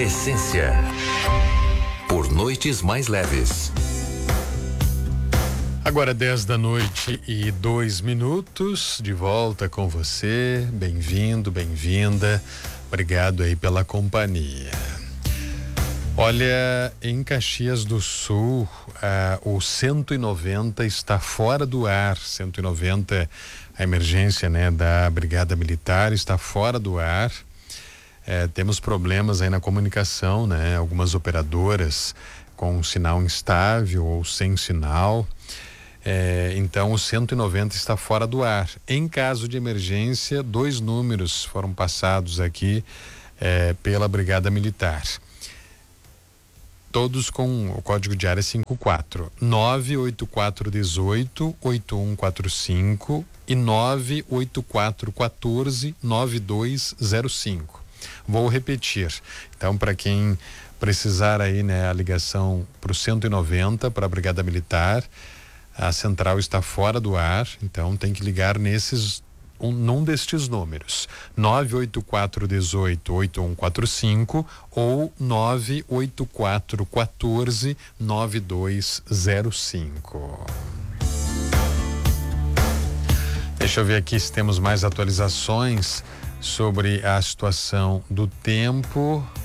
Essência. Por noites mais leves. Agora 10h02, de volta com você. Bem-vindo, bem-vinda. Obrigado aí pela companhia. Olha, em Caxias do Sul, o 190 está fora do ar. 190, a emergência, né, da Brigada Militar está fora do ar. Temos problemas aí na comunicação, né? Algumas operadoras com sinal instável ou sem sinal. Então o 190 está fora do ar. Em caso de emergência, 2 números foram passados aqui pela Brigada Militar. Todos com o código de área 54, 98418-8145 e 98414-9205. Vou repetir. Então, para quem precisar aí, né, a ligação para o 190, para a Brigada Militar, a central está fora do ar, então tem que ligar num destes números, 98418-8145 ou 98414-9205. Deixa eu ver aqui se temos mais atualizações sobre a situação do tempo.